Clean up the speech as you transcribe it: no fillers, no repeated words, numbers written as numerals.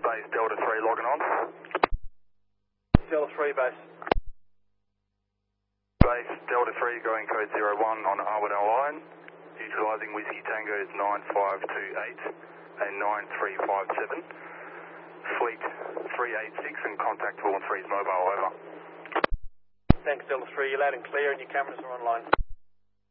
base Delta 3 logging on. Delta 3 base. Base Delta 3 going code 01 on Arwindale line. Utilising Whiskey Tango's 9528 and 9357. Fleet 386 and contact Vaughan 3's mobile, over. Thanks Delta 3, you're loud and clear and your cameras are online.